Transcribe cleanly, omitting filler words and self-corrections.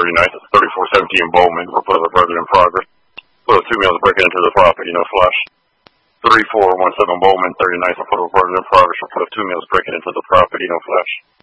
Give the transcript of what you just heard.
39th, 3417 Bowman, report of the President in progress. Report of 2 males breaking into the property, no flash. 3417 Bowman, 39th, report of the President in progress. Report of 2 males breaking into the property, no flash.